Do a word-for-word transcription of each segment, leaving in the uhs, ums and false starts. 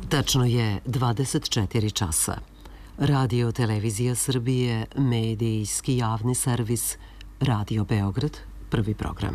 Tačno je dvadeset četiri časa. Radio Televizija Srbije, medijski javni servis, Radio Beograd, prvi program.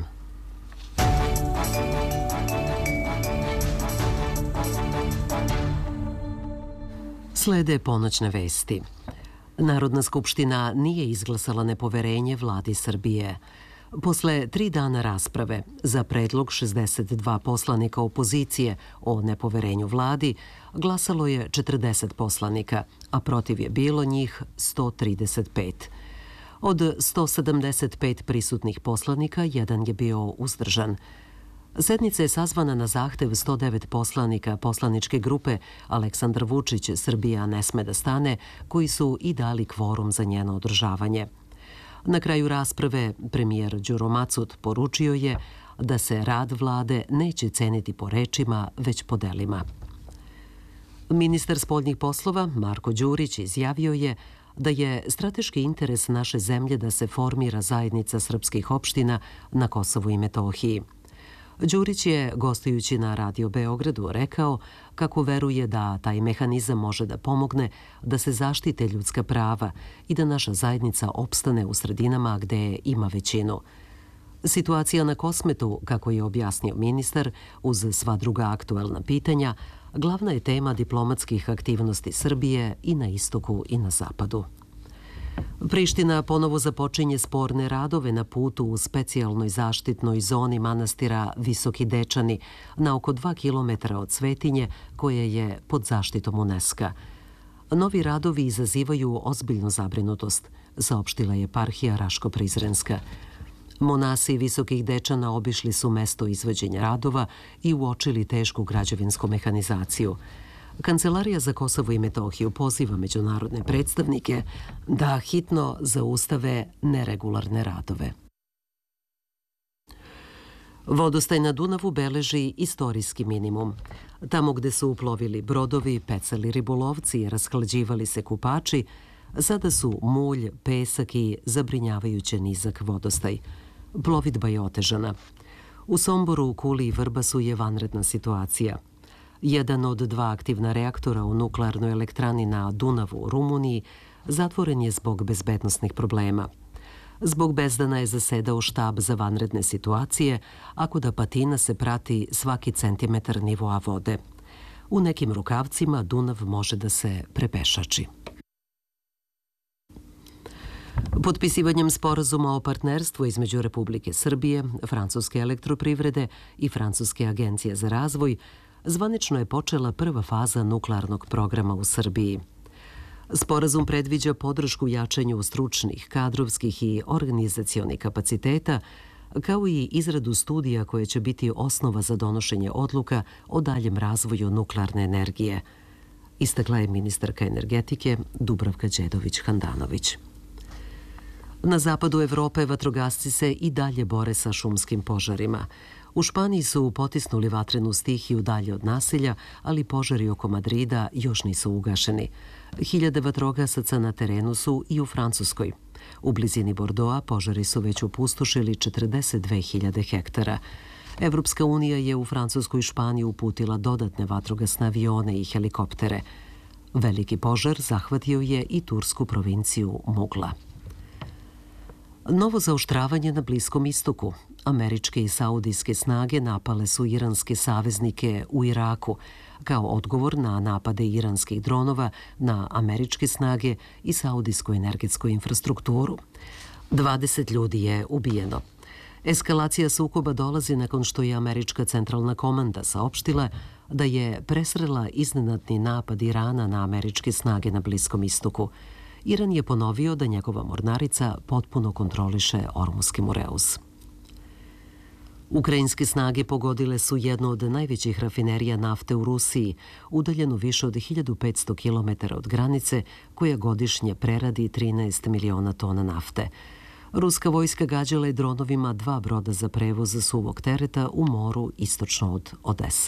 Slede ponoćne vesti. Narodna skupština nije izglasala nepoverenje vladi Srbije. Posle tri dana rasprave za predlog šezdeset dva poslanika opozicije o nepoverenju vladi glasalo je četrdeset poslanika, a protiv je bilo njih sto trideset pet. Od sto sedamdeset pet prisutnih poslanika, jedan je bio uzdržan. Sednica je sazvana na zahtev sto devet poslanika poslaničke grupe Aleksandar Vučić – Srbija ne sme da stane, koji su i dali kvorum za njeno održavanje. Na kraju rasprave premijer Đuro Macut poručio je da se rad vlade neće ceniti po rečima, već po delima. Ministar spoljnih poslova Marko Đurić izjavio je da je strateški interes naše zemlje da se formira zajednica srpskih opština na Kosovu i Metohiji. Đurić je, gostujući na Radio Beogradu, rekao kako veruje da taj mehanizam može da pomogne da se zaštite ljudska prava i da naša zajednica opstane u sredinama gde ima većinu. Situacija na Kosmetu, kako je objasnio ministar, uz sva druga aktuelna pitanja, glavna je tema diplomatskih aktivnosti Srbije i na istoku i na zapadu. Priština ponovo započinje sporne radove na putu u specijalnoj zaštitnoj zoni manastira Visoki Dečani na oko dva kilometra od Svetinje, koje je pod zaštitom UNESCO. Novi radovi izazivaju ozbiljnu zabrinutost, saopštila je eparhija Raško-Prizrenska. Monasi Visokih Dečana obišli su mesto izvođenja radova i uočili tešku građevinsku mehanizaciju. Kancelarija za Kosovo i Metohiju poziva međunarodne predstavnike da hitno zaustave neregularne radove. Vodostaj na Dunavu beleži istorijski minimum. Tamo gde su uplovili brodovi, pecali ribolovci i rashlađivali se kupači, sada su mulj, pesak i zabrinjavajuće nizak vodostaj. Plovidba je otežana. U Somboru, Kuli i Vrbasu je vanredna situacija. Jedan od dva aktivna reaktora u nuklearnoj elektrani na Dunavu u Rumuniji zatvoren je zbog bezbednosnih problema. Zbog bezdana je zasedao štab za vanredne situacije, a kod Apatina se prati svaki centimetar nivoa vode. U nekim rukavcima Dunav može da se prepešači. Potpisivanjem sporazuma o partnerstvu između Republike Srbije, Francuske elektroprivrede i Francuske agencije za razvoj zvanično je počela prva faza nuklearnog programa u Srbiji. Sporazum predviđa podršku jačanju stručnih, kadrovskih i organizacionih kapaciteta, kao i izradu studija koje će biti osnova za donošenje odluka o daljem razvoju nuklearne energije, istakla je ministarka energetike Dubravka Đedović-Handanović. Na zapadu Evrope vatrogasci se i dalje bore sa šumskim požarima. U Španiji su potisnuli vatrenu stihiju dalje od naselja, ali požari oko Madrida još nisu ugašeni. Hiljade vatrogasaca na terenu su i u Francuskoj. U blizini Bordoa požari su već opustošili četrdeset dve hiljade hektara. Evropska unija je u Francusku i Španiju uputila dodatne vatrogasne avione i helikoptere. Veliki požar zahvatio je i tursku provinciju Mugla. Novo zaoštravanje na Bliskom istoku. Američke i saudijske snage napale su iranske saveznike u Iraku kao odgovor na napade iranskih dronova na američke snage i saudijsku energetsku infrastrukturu. dvadeset ljudi je ubijeno. Eskalacija sukoba dolazi nakon što je američka centralna komanda saopštila da je presrela iznenadni napad Irana na američke snage na Bliskom istoku. Iran je ponovio da njegova mornarica potpuno kontroliše Ormuski Mureus. Ukrajinske snage pogodile su jednu od najvećih rafinerija nafte u Rusiji, udaljenu više od hiljadu petsto kilometara od granice, koja godišnje preradi trinaest miliona tona nafte. Ruska vojska gađala je dronovima dva broda za prevoz suvog tereta u moru istočno od Odese.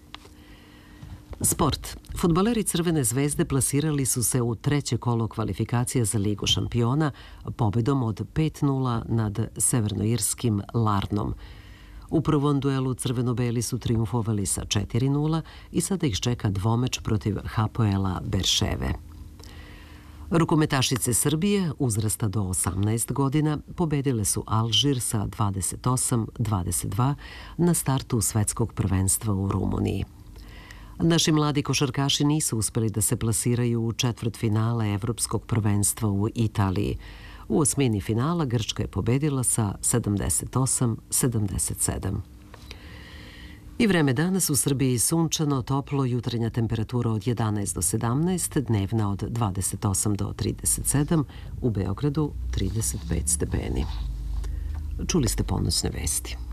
Sport. Fudbaleri Crvene zvezde plasirali su se u treće kolo kvalifikacija za Ligu šampiona pobedom od pet nula nad severnoirskim Larnom. U prvom duelu crveno-beli su triumfovali sa četiri nula i sada ih čeka dvomeč protiv Hapoela Berševe. Rukometašice Srbije uzrasta do osamnaest godina pobedile su Alžir sa dvadeset osam dvadeset dva na startu svetskog prvenstva u Rumuniji. Naši mladi košarkaši nisu uspeli da se plasiraju u četvrtfinale Evropskog prvenstva u Italiji. U osmini finala Grčka je pobedila sa sedamdeset osam sedamdeset sedam. I vreme danas u Srbiji sunčano, toplo, jutarnja temperatura od jedanaest do sedamnaest, dnevna od dvadeset osam do trideset sedam, u Beogradu trideset pet stepeni. Čuli ste ponoćne vesti.